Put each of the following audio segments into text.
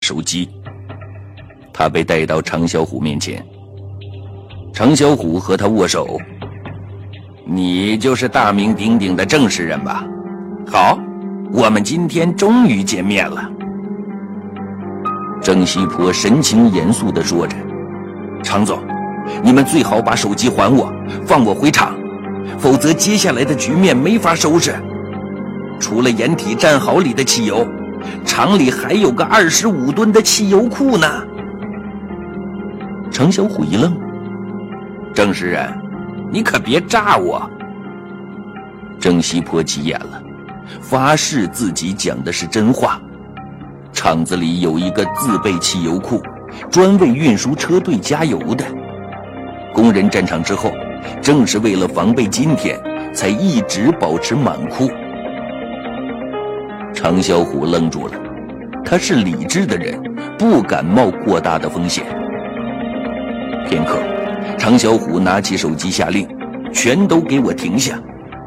手机。他被带到常小虎面前，常小虎和他握手。你就是大名鼎鼎的郑氏人吧？好，我们今天终于见面了。郑西坡神情严肃地说着，常总，你们最好把手机还我，放我回厂，否则接下来的局面没法收拾。除了掩体战壕里的汽油，厂里还有个25吨的汽油库呢。常小虎一愣，郑氏人，你可别诈我。郑西坡急眼了，发誓自己讲的是真话。厂子里有一个自备汽油库，专为运输车队加油的。工人站场之后，正是为了防备今天，才一直保持满库。常小虎愣住了，他是理智的人，不敢冒过大的风险。片刻，常小虎拿起手机下令，全都给我停下。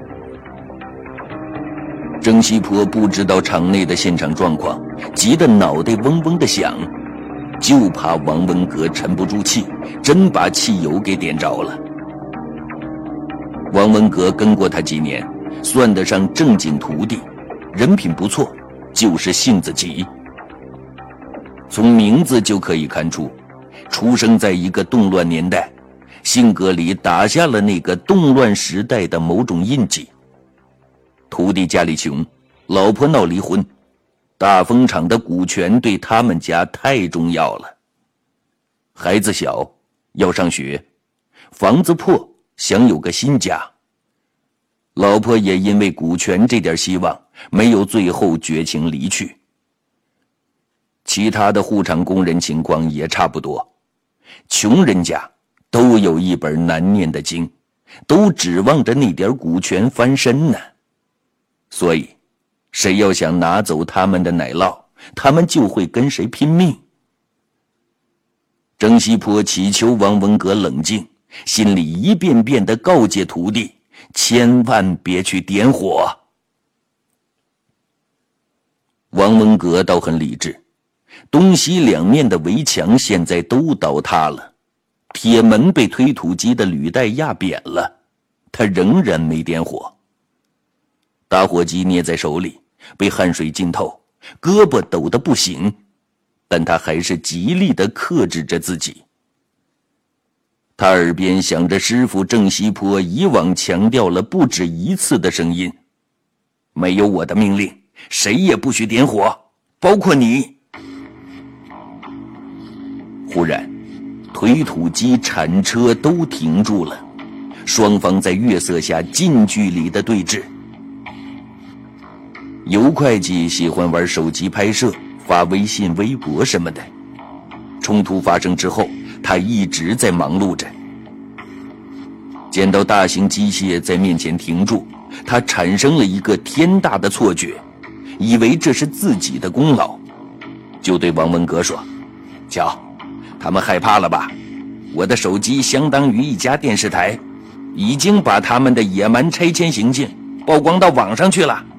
郑西坡不知道场内的现场状况，急得脑袋嗡嗡地响，就怕王文革沉不住气，真把汽油给点着了。王文革跟过他几年，算得上正经徒弟，人品不错，就是性子急。从名字就可以看出，出生在一个动乱年代，性格里打下了那个动乱时代的某种印记。徒弟家里穷，老婆闹离婚，大风厂的股权对他们家太重要了。孩子小，要上学，房子破，想有个新家。老婆也因为股权这点希望，没有最后绝情离去。其他的护厂工人情况也差不多，穷人家都有一本难念的经，都指望着那点股权翻身呢。所以，谁要想拿走他们的奶酪，他们就会跟谁拼命。郑西坡祈求王文革冷静，心里一遍遍地告诫徒弟，千万别去点火。王文革倒很理智，东西两面的围墙现在都倒塌了，铁门被推土机的履带压扁了，他仍然没点火。打火机捏在手里，被汗水浸透，胳膊抖得不行，但他还是极力地克制着自己。他耳边响着师傅郑西坡以往强调了不止一次的声音：没有我的命令，谁也不许点火，包括你。忽然，推土机、铲车都停住了，双方在月色下近距离的对峙。尤会计喜欢玩手机拍摄，发微信、微博什么的。冲突发生之后，他一直在忙碌着。见到大型机械在面前停住，他产生了一个天大的错觉，以为这是自己的功劳，就对王文革说：瞧，他们害怕了吧？我的手机相当于一家电视台，已经把他们的野蛮拆迁行径曝光到网上去了。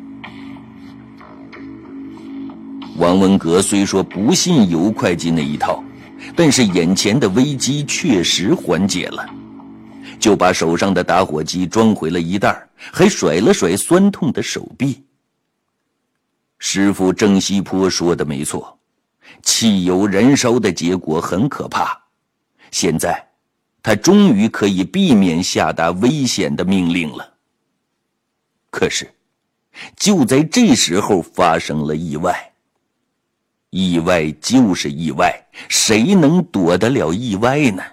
王文革虽说不信尤会计那一套，但是眼前的危机确实缓解了，就把手上的打火机装回了一袋，还甩了甩酸痛的手臂。师傅郑西坡说的没错，汽油燃烧的结果很可怕，现在他终于可以避免下达危险的命令了。可是就在这时候发生了意外。意外就是意外，谁能躲得了意外呢？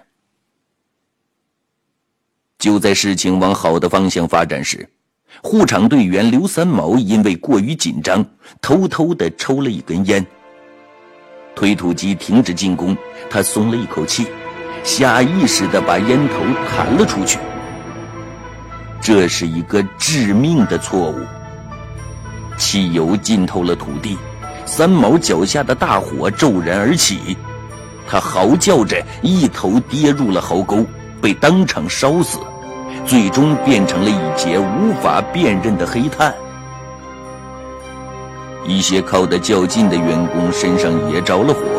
就在事情往好的方向发展时，护厂队员刘三毛因为过于紧张，偷偷地抽了一根烟。推土机停止进攻，他松了一口气，下意识地把烟头弹了出去。这是一个致命的错误。汽油浸透了土地，三毛脚下的大火骤然而起，他嚎叫着一头跌入了壕沟，被当场烧死，最终变成了一截无法辨认的黑炭。一些靠得较近的员工身上也着了火，